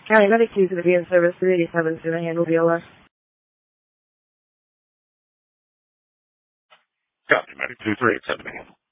County Medic 2 to the be in service 387 to the handle VLS. County Medic 2, 387 handle.